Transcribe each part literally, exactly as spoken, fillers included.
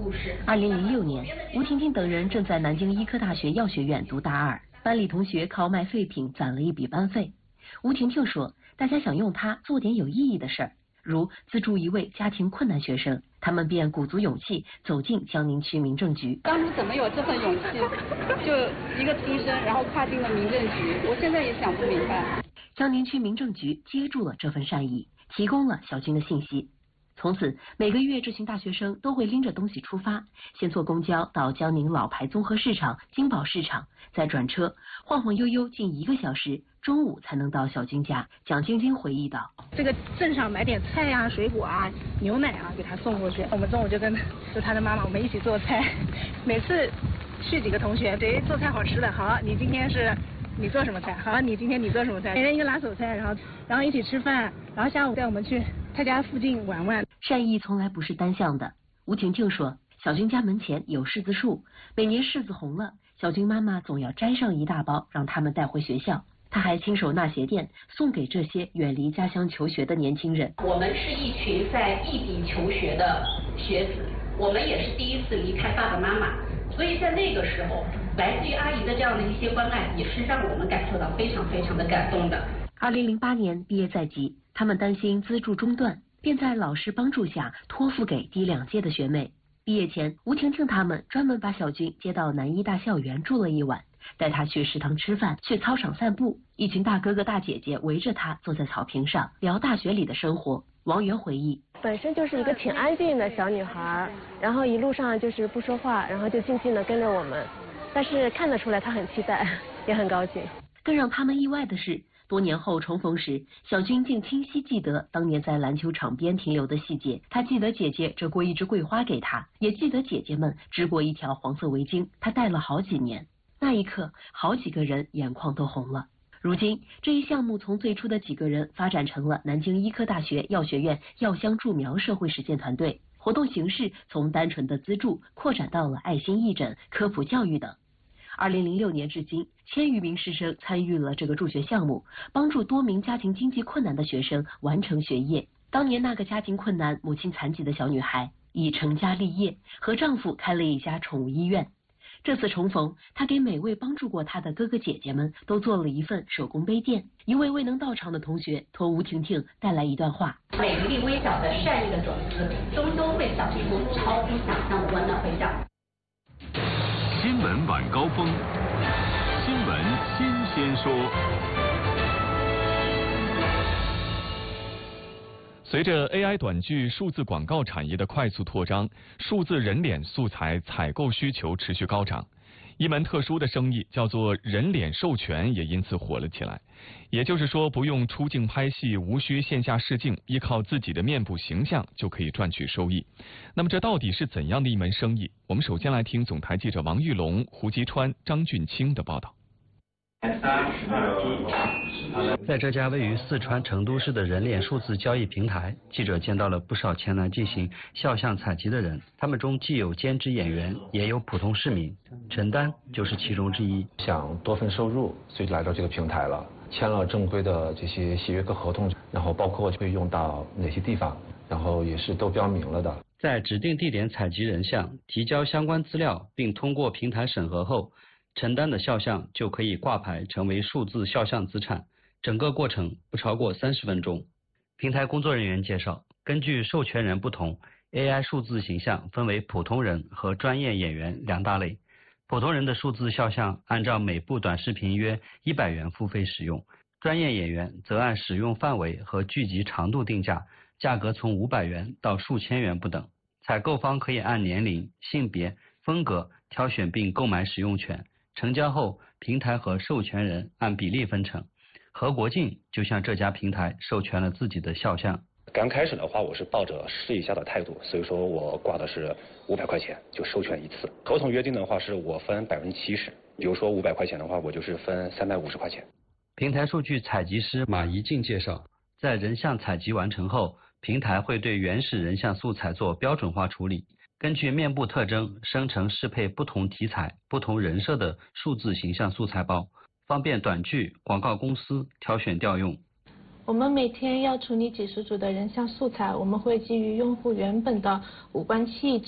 故事。 二零零六年，吴婷婷等人正在南京医科大学药学院读大二，班里同学靠卖废品攒了一笔班费。吴婷婷说，大家想用它做点有意义的事儿，如资助一位家庭困难学生，他们便鼓足勇气走进江宁区民政局。 当初怎么有这份勇气，就一个医生，然后跨进了民政局，我现在也想不明白。 江宁区民政局接住了这份善意，提供了小军的信息。从此，每个月这群大学生都会拎着东西出发，先坐公交到江宁老牌综合市场、金宝市场，再转车，晃晃悠悠近一个小时，中午才能到小军家。蒋晶晶回忆道：“ 这个镇上买点菜呀、啊、水果啊、牛奶啊，给他送过去。我们中午就跟就他的妈妈，我们一起做菜。每次去几个同学，谁做菜好吃的，好，你今天是。”你做什么菜？好，你今天你做什么菜？每人一个拿手菜，然后然后一起吃饭，然后下午带我们去他家附近玩玩。 善意从来不是单向的。吴婷婷说，小军家门前有柿子树，每年柿子红了，小军妈妈总要摘上一大包，让他们带回学校。他还亲手纳鞋垫，送给这些远离家乡求学的年轻人。 我们是一群在异地求学的学子，我们也是第一次离开爸爸妈妈，所以在那个时候。来自于阿姨的这样的一些关爱，也是让我们感受到非常非常的感动的。 二零零八年毕业在即，他们担心资助中断，便在老师帮助下托付给低两届的学妹。毕业前，吴婷婷他们专门把小军接到南医大校园住了一晚，带他去食堂吃饭，去操场散步。一群大哥哥大姐姐围着他坐在草坪上聊大学里的生活。王源回忆， 本身就是一个挺安静的小女孩，然后一路上就是不说话，然后就静静的跟着我们。但是看得出来，他很期待，也很高兴。 更让他们意外的是，多年后重逢时，小军竟清晰记得当年在篮球场边停留的细节。他记得姐姐折过一支桂花给他，也记得姐姐们织过一条黄色围巾，他戴了好几年。那一刻，好几个人眼眶都红了。如今，这一项目从最初的几个人发展成了南京医科大学药学院药香助苗社会实践团队。活动形式从单纯的资助扩展到了爱心义诊、科普教育等。二零零六年至今，千余名师生参与了这个助学项目，帮助多名家庭经济困难的学生完成学业。当年那个家庭困难、母亲残疾的小女孩已成家立业，和丈夫开了一家宠物医院。这次重逢，她给每位帮助过她的哥哥姐姐们都做了一份手工杯垫。一位未能到场的同学托吴婷婷带来一段话： 每一粒微小的善意的种子，终究会长出超乎想象的温暖回响。 新闻晚高峰，新闻新鲜说。随着 A I 短剧、数字广告产业的快速扩张，数字人脸素材采购需求持续高涨。一门特殊的生意叫做人脸授权也因此火了起来。也就是说，不用出镜拍戏，无需线下试镜，依靠自己的面部形象就可以赚取收益。那么这到底是怎样的一门生意？我们首先来听总台记者王玉龙、胡吉川、张俊清的报道。 在这家位于四川成都市的人脸数字交易平台，记者见到了不少前来进行肖像采集的人，他们中既有兼职演员，也有普通市民。陈丹就是其中之一。 想多份收入，所以来到这个平台了，签了正规的这些协约和合同，然后包括会用到哪些地方，然后也是都标明了的。 在指定地点采集人像，提交相关资料，并通过平台审核后，陈丹的肖像就可以挂牌成为数字肖像资产，整个过程不超过三十分钟。平台工作人员介绍，根据授权人不同 ，A I 数字形象分为普通人和专业演员两大类。普通人的数字肖像按照每部短视频约一百元付费使用，专业演员则按使用范围和剧集长度定价，价格从五百元到数千元不等。采购方可以按年龄、性别、风格挑选并购买使用权。成交后，平台和授权人按比例分成。何国庆就向这家平台授权了自己的肖像。 刚开始的话，我是抱着试一下的态度，所以说我挂的是五百块钱就授权一次。合同约定的话是我分百分之七十，比如说五百块钱的话，我就是分三百五十块钱。 平台数据采集师马怡静介绍，在人像采集完成后，平台会对原始人像素材做标准化处理。根据面部特征生成适配不同题材、不同人设的数字形象素材包，方便短剧、广告公司挑选调用。 我们每天要处理几十组的人像素材，我们会基于用户原本的五官气质、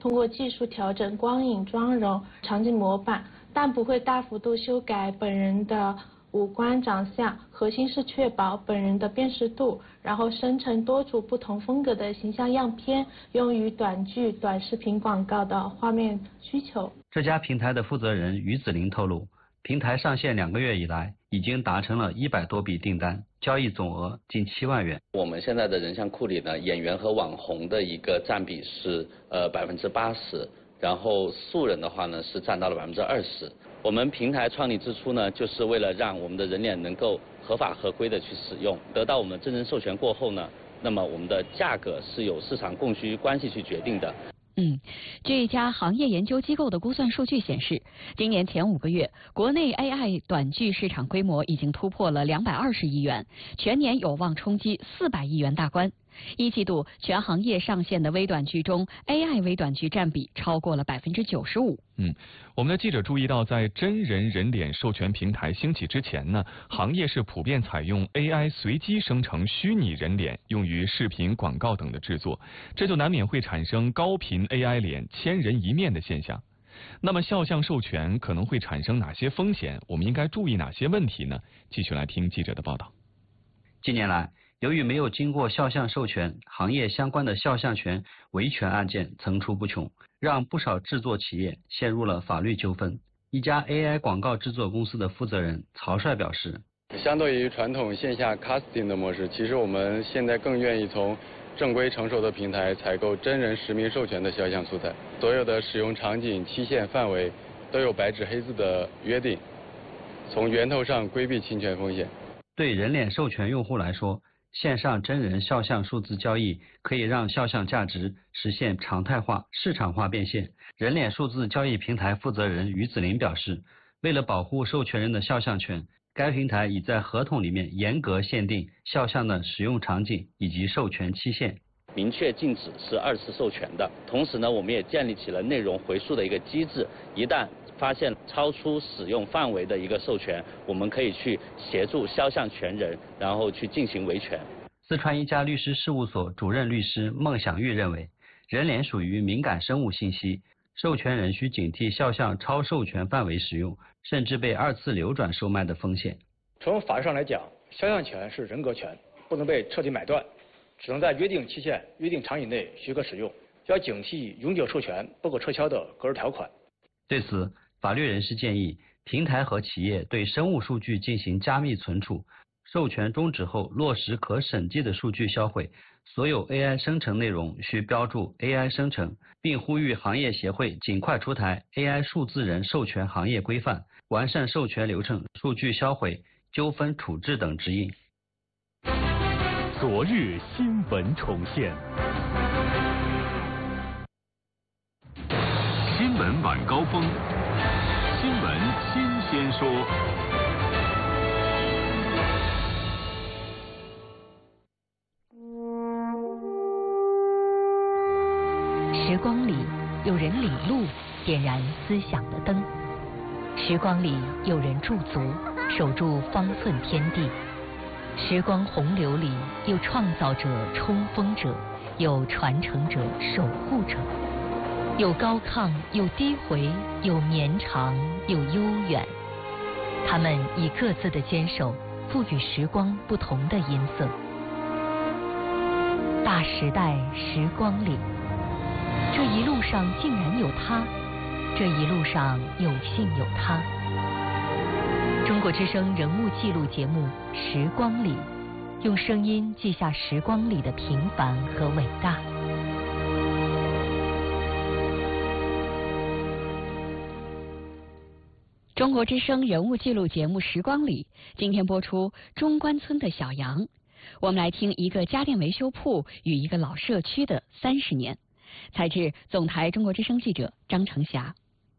通过技术调整光影、妆容、场景模板，但不会大幅度修改本人的五官长相，核心是确保本人的辨识度，然后生成多组不同风格的形象样片，用于短剧、短视频广告的画面需求。 这家平台的负责人于子玲透露，平台上线两个月以来，已经达成了一百多笔订单，交易总额近七万元。 我们现在的人像库里呢，演员和网红的一个占比是呃百分之八十，然后素人的话呢是占到了百分之二十。我们平台创立之初呢，就是为了让我们的人脸能够合法合规的去使用，得到我们真人授权过后呢，那么我们的价格是由市场供需关系去决定的。 嗯，这家行业研究机构的估算数据显示，今年前五个月，国内 A I 短剧市场规模已经突破了两百二十亿元，全年有望冲击四百亿元大关。一季度全行业上线的微短剧中 ，A I 微短剧占比超过了百分之九十五。 嗯，我们的记者注意到，在真人人脸授权平台兴起之前呢，行业是普遍采用 A I 随机生成虚拟人脸，用于视频、广告等的制作，这就难免会产生高频 A I 脸千人一面的现象。那么肖像授权可能会产生哪些风险？我们应该注意哪些问题呢？继续来听记者的报道。 近年来，由于没有经过肖像授权，行业相关的肖像权维权案件层出不穷，让不少制作企业陷入了法律纠纷。一家 A I 广告制作公司的负责人曹帅表示， 相对于传统线下 casting 的模式，其实我们现在更愿意从正规成熟的平台采购真人实名授权的肖像素材，所有的使用场景、期限、范围都有白纸黑字的约定，从源头上规避侵权风险。 对人脸授权用户来说，线上真人肖像数字交易可以让肖像价值实现常态化、市场化变现。人脸数字交易平台负责人于子玲表示，为了保护授权人的肖像权，该平台已在合同里面严格限定肖像的使用场景以及授权期限， 明确禁止是二次授权的。同时呢，我们也建立起了内容回溯的一个机制，一旦发现超出使用范围的一个授权，我们可以去协助肖像权人，然后去进行维权。 四川一家律师事务所主任律师孟享玉认为，人脸属于敏感生物信息，授权人需警惕肖像超授权范围使用，甚至被二次流转售卖的风险。 从法律上来讲，肖像权是人格权，不能被彻底买断，只能在约定期限、约定场景内许可使用，要警惕永久授权不可撤销的格式条款。 对此，法律人士建议，平台和企业对生物数据进行加密存储，授权终止后落实可审计的数据销毁，所有 A I 生成内容需标注 A I 生成，并呼吁行业协会尽快出台 A I 数字人授权行业规范，完善授权流程、数据销毁、纠纷处置等指引。 昨日新闻重现，新闻晚高峰，新闻新鲜说。 时光里有人领路，点燃思想的灯；时光里有人驻足，守住方寸天地；时光洪流里有创造者、冲锋者，有传承者、守护者，有高亢，有低回，有绵长，有悠远。他们以各自的坚守，赋予时光不同的音色。大时代时光里，这一路上竟然有他，这一路上有幸有他。中国之声人物记录节目《时光里》，用声音记下时光里的平凡和伟大。 中国之声人物记录节目《时光里》，今天播出中关村的小杨。我们来听一个家电维修铺与一个老社区的三十年。采自总台中国之声记者张成霞。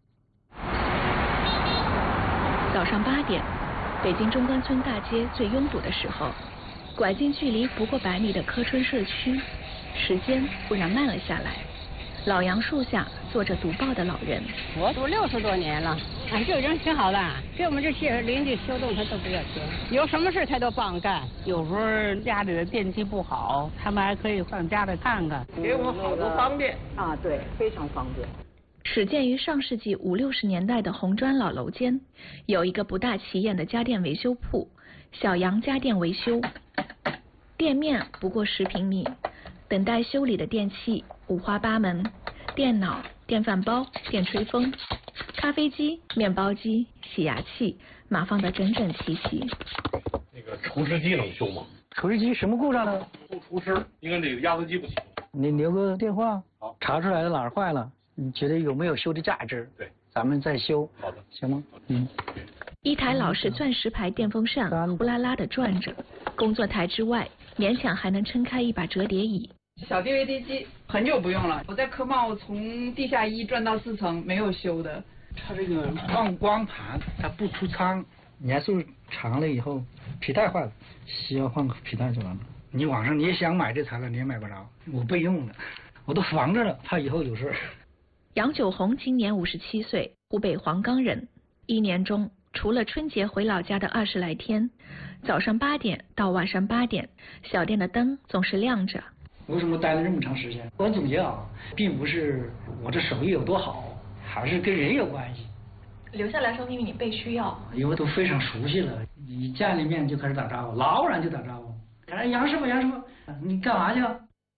早上八点，北京中关村大街最拥堵的时候，拐进距离不过百米的柯春社区，时间忽然慢了下来。 老杨树下坐着读报的老人。 我读六十多年了，哎，就已经挺好了。给我们这些邻居修动他都不要钱，有什么事他都帮干。有时候家里的电器不好，他们还可以上家里看看，给我们好多方便啊，对，非常方便。 始建于上世纪五六十年代的红砖老楼间，有一个不大起眼的家电维修铺——小杨家电维修。店面不过十平米，等待修理的电器五花八门：电脑、电饭煲、电吹风、咖啡机、面包机、洗牙器，码放得整整齐齐。 那个厨师机能修吗？ 厨师机什么故障呢？ 不厨师，应该这个压缩机不行。 你留个电话，好，查出来了哪儿坏了，你觉得有没有修的价值？ 对， 咱们再修。 好的， 行吗？嗯。 一台老式钻石牌电风扇呼啦啦地转着，工作台之外勉强还能撑开一把折叠椅。 小 D V D 机很久不用了，我在科贸从地下一转到四层没有修的。 它这个放光盘它不出仓，年数长了以后皮带坏了，需要换个皮带就完了。你网上你也想买这材料你也买不着，我备用的，我都防着了，怕以后有事。 杨九红今年五十七岁，湖北黄冈人。一年中除了春节回老家的二十来天，早上八点到晚上八点，小店的灯总是亮着。 为什么待了这么长时间？我总结啊，并不是我这手艺有多好，还是跟人有关系。 留下来说明你被需要， 因为都非常熟悉了，一见了面就开始打招呼，老远就打招呼。哎，杨师傅，杨师傅，你干嘛去啊？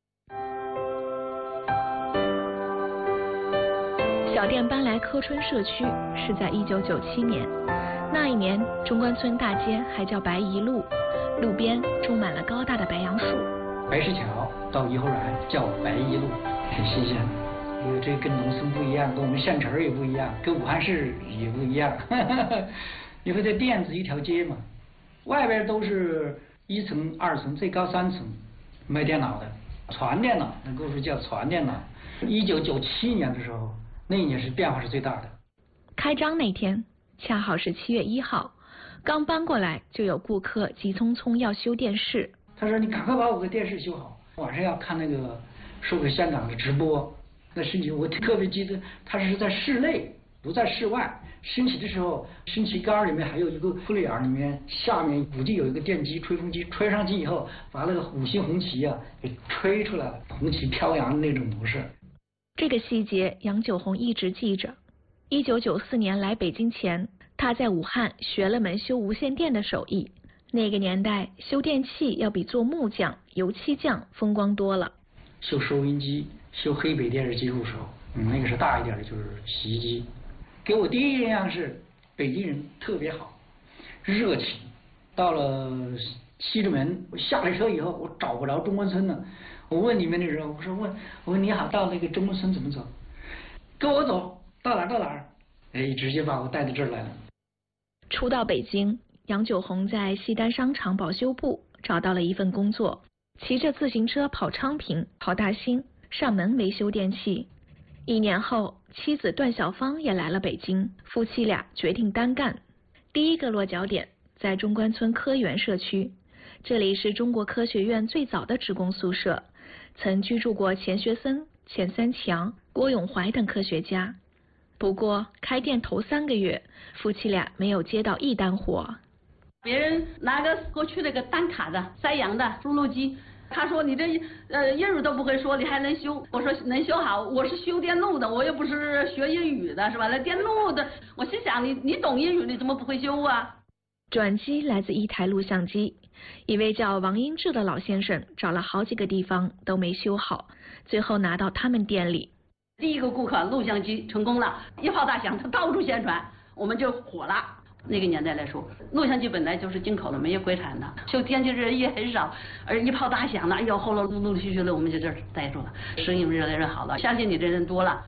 小店搬来柯春社区是在一九九七年，那一年中关村大街还叫白宜路，路边种满了高大的白杨树。 白石桥到颐和园叫白宜路，很新鲜。因为这跟农村不一样，跟我们县城也不一样，跟武汉市也不一样。因为这店子一条街嘛，外边都是一层、二层，最高三层卖电脑的，传电脑，那故事叫传电脑。一九九七年的时候，那一年是变化是最大的。 开张那天恰好是七月一号，刚搬过来就有顾客急匆匆要修电视。 他说：“你赶快把我的电视修好，晚上要看那个说给县长的直播。”那升旗我特别记得，它是在室内，不在室外。升旗的时候，升旗杆里面还有一个窟窿眼，里面下面估计有一个电机、吹风机，吹上去以后，把那个五星红旗啊给吹出来了，红旗飘扬的那种模式。 这个细节杨九红一直记着。一九九四年来北京前，他在武汉学了门修无线电的手艺。那个年代修电器要比做木匠、油漆匠风光多了。 修收音机、修黑北电视机入手，嗯，那个是大一点的，就是洗衣机。给我第一印象是北京人特别好，热情。到了西直门，我下了车以后，我找不着中关村了。我问里面的人，我说问，我说你好，到那个中关村怎么走？跟我走到哪儿到哪儿？哎，直接把我带到这儿来了。 初到北京，杨九红在西单商场保修部找到了一份工作，骑着自行车跑昌平、跑大兴，上门维修电器。一年后，妻子段小芳也来了北京，夫妻俩决定单干。第一个落脚点在中关村科园社区，这里是中国科学院最早的职工宿舍，曾居住过钱学森、钱三强、郭永怀等科学家。不过开店头三个月，夫妻俩没有接到一单活。 别人拿个过去那个单卡的三洋的输入机，他说你这呃英语都不会说，你还能修？我说能修好，我是修电路的，我又不是学英语的，是吧？那电路的，我心想你你懂英语，你怎么不会修啊？ 转机来自一台录像机，一位叫王英志的老先生找了好几个地方都没修好，最后拿到他们店里。 第一个顾客录像机成功了，一炮大响，他到处宣传，我们就火了。那个年代来说，录像机本来就是进口的，没有国产的，修电器人也很少，而一炮大响了，哎呦，后来陆陆续续的我们就这儿待住了，生意越来越好了，相信你的人多了。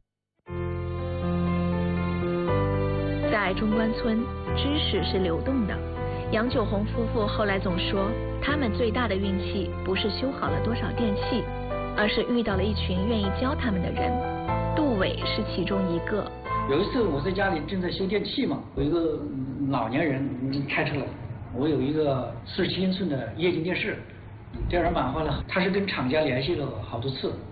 在中关村，知识是流动的。杨九红夫妇后来总说，他们最大的运气不是修好了多少电器，而是遇到了一群愿意教他们的人。杜伟是其中一个。 有一次我在家里正在修电器嘛，有一个老年人开车来，我有一个四十七英寸的液晶电视，电源板坏了，他是跟厂家联系了好多次，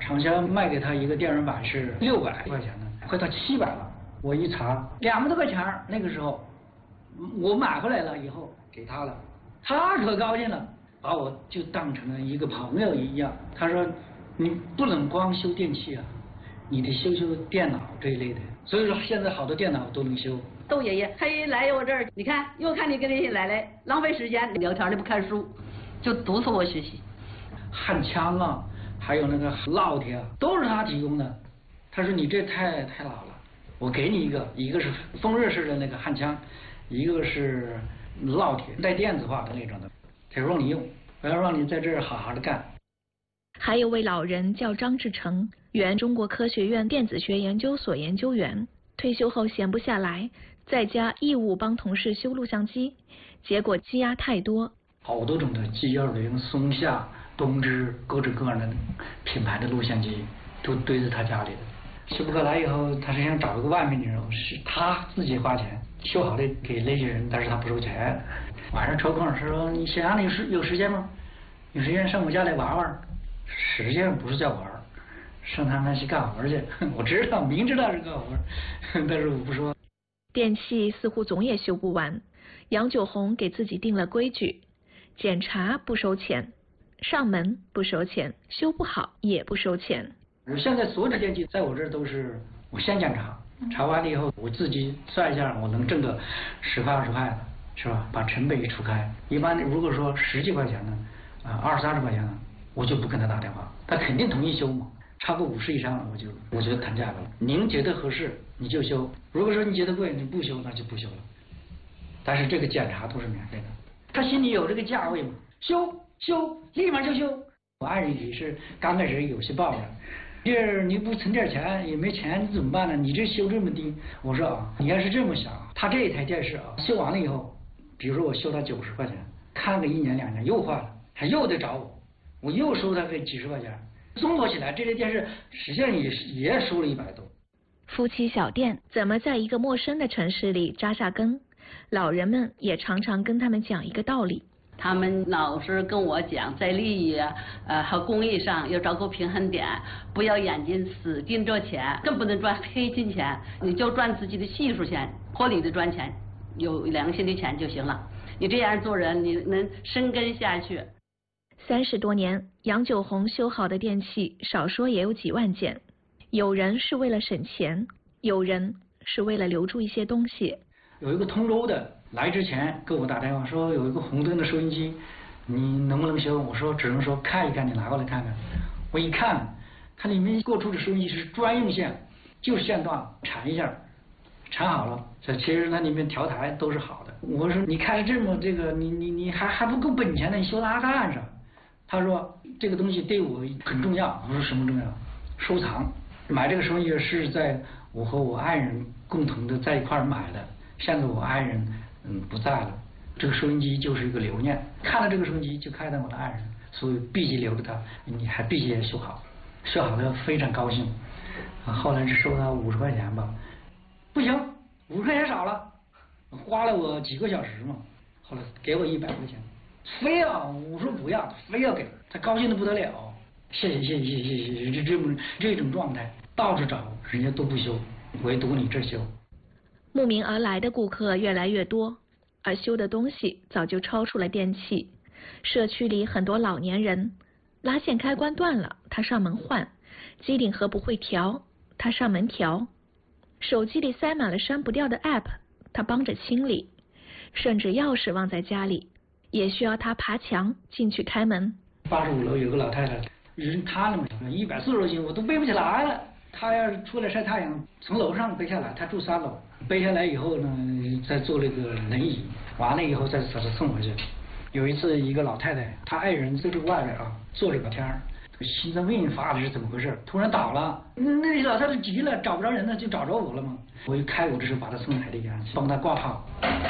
厂家卖给他一个电源板是六百块钱的，快到七百了。我一查，两百多块钱，那个时候我买回来了以后给他了，他可高兴了，把我就当成了一个朋友一样。他说你不能光修电器啊，你得修修电脑这一类的。所以说现在好多电脑都能修。 窦爷爷他一来我这儿，你看又看你跟那些奶奶浪费时间聊天，你不看书，就督促我学习。 焊枪啊，还有那个烙铁啊，都是他提供的。他说你这太太老了，我给你一个，一个是风热式的那个焊枪，一个是烙铁带电子化的那种的，他说让你用，我要让你在这儿好好的干。 还有位老人叫张志成，原中国科学院电子学研究所研究员，退休后闲不下来，在家义务帮同事修录像机，结果积压太多， 好多种的 G 二零、松下、东芝各种各样的品牌的录像机都堆在他家里的。修不过来以后，他是想找一个外面的人，是他自己花钱修好的给那些人，但是他不收钱。晚上抽空说你想让你有有时间吗？有时间上我家来玩玩。实际上不是叫玩，上他们去干活去。我知道，明知道是干活，但是我不说。 电器似乎总也修不完，杨九红给自己定了规矩：检查不收钱，上门不收钱，修不好也不收钱。 我现在所有的电器在我这儿都是我先检查，查完了以后我自己算一下，我能挣个十块二十块的，是吧？把成本一除开，一般如果说十几块钱呢，啊二三十块钱呢，我就不跟他打电话，他肯定同意修嘛。超过五十以上，我就我就谈价格了。您觉得合适你就修，如果说你觉得贵你不修，那就不修了。但是这个检查都是免费的，他心里有这个价位嘛，修修立马就修。我爱人也是刚开始有些抱怨，这你不存点钱也没钱，你怎么办呢？你这修这么低，我说啊，你要是这么想，他这一台电视啊，修完了以后，比如说我修他九十块钱，看个一年两年又坏了，他又得找我，我又收他个几十块钱。综合起来，这台电视实际上也也收了一百多。 夫妻小店怎么在一个陌生的城市里扎下根？老人们也常常跟他们讲一个道理。 他们老是跟我讲，在利益啊呃和公益上要找个平衡点，不要眼睛死盯着钱，更不能赚黑金钱，你就赚自己的技术钱，合理的赚钱，有良心的钱就行了。你这样做人，你能生根下去。 三十多年，杨九红修好的电器少说也有几万件，有人是为了省钱，有人是为了留住一些东西。 有一个通州的来之前给我打电话说有一个红灯的收音机，你能不能修？我说只能说看一看，你拿过来看看。我一看，它里面过出的收音机是专用线，就是线段缠一下，缠好了。这其实它里面调台都是好的。我说你开这么这个，你你你还还不够本钱呢，你修它干啥？他说这个东西对我很重要。我说什么重要？收藏。买这个收音机是在我和我爱人共同的在一块儿买的。现在我爱人嗯不在了，这个收音机就是一个留念。看了这个收音机就看到我的爱人，所以必须留着它，你还必须修好。修好了非常高兴。啊，后来是收他五十块钱吧，不行，五十块钱少了，花了我几个小时嘛。后来给我一百块钱。非要我说不要，非要给他，高兴的不得了。谢谢谢谢谢谢谢谢，这这种这种状态，到处找人家都不修，唯独你这修。 慕名而来的顾客越来越多，而修的东西早就超出了电器。社区里很多老年人，拉线开关断了，他上门换；机顶盒不会调，他上门调；手机里塞满了删不掉的 app， 他帮着清理；甚至钥匙忘在家里，也需要他爬墙进去开门。 八十五楼有个老太太，人瘫了嘛，一百四十多斤，我都背不起来了。她要是出来晒太阳，从楼上背下来，她住三楼，背下来以后呢，再坐那个轮椅，完了以后再把她送回去。有一次，一个老太太，她爱人在这外边啊坐了个天儿，心脏病发的是怎么回事？突然倒了，那老太太急了，找不着人了，就找着我了嘛。我一开我这时候把她送海里家去，帮她挂号。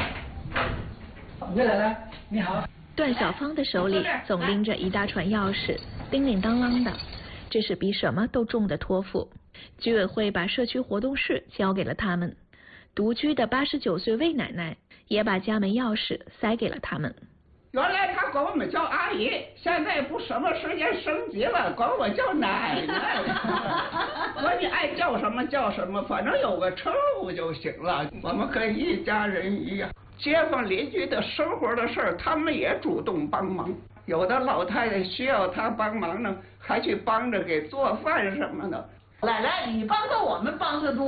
岳奶奶，你好。 段小芳的手里总拎着一大串钥匙，叮铃当啷的，这是比什么都重的托付。居委会把社区活动室交给了他们，独居的八十九岁魏奶奶也把家门钥匙塞给了他们。 原来他管我们叫阿姨，现在不什么时间升级了，管我叫奶奶。我你爱叫什么叫什么，反正有个称呼就行了。我们跟一家人一样，街坊邻居的生活的事儿，他们也主动帮忙。有的老太太需要他帮忙呢，还去帮着给做饭什么的。 奶奶，你帮着我们帮着多。